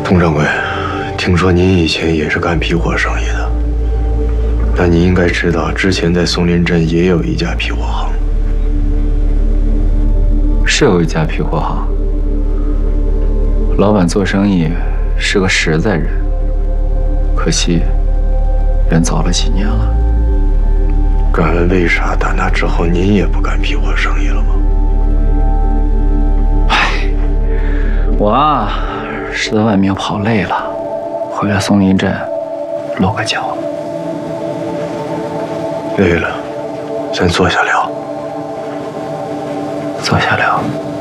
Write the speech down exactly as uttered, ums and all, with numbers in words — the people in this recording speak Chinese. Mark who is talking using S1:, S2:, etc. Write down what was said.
S1: 佟掌柜，听说您以前也是干皮货生意的，但你应该知道，之前在松林镇也有一家皮货行。
S2: 是有一家皮货行，老板做生意是个实在人，可惜人走了几年了。
S1: 敢问为啥打那之后您也不干皮货生意了吗？
S2: 唉，我啊是在外面跑累了，回来松林镇落个脚。
S1: 累了，咱坐下聊。
S2: 坐下聊。